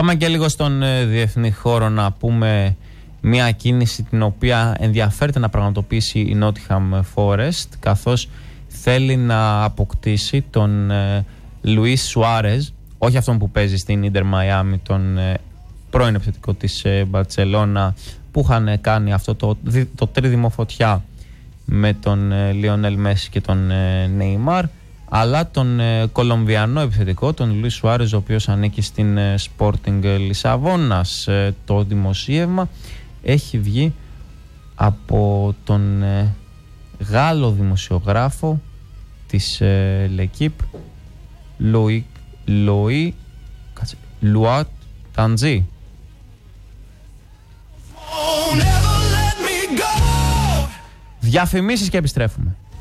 Πάμε και λίγο στον διεθνή χώρο να πούμε μια κίνηση την οποία ενδιαφέρεται να πραγματοποιήσει η Nottingham Forest, καθώς θέλει να αποκτήσει τον Λουίς Σουάρεζ, όχι αυτόν που παίζει στην Ίντερ Μαϊάμι, τον πρώην επιθετικό της Μπαρτσελώνα, που είχαν κάνει αυτό το τρίδημο φωτιά με τον Λιονέλ Μέση και τον Νεϊμάρ, αλλά τον Κολομβιανό επιθετικό, τον Λουίς Σουάρεζ, ο οποίος ανήκει στην Sporting Λισαβόνας. Το δημοσίευμα έχει βγει από τον Γάλλο δημοσιογράφο της L'Equipe, Λουάτ Ταντζή. Διαφημίσεις και επιστρέφουμε.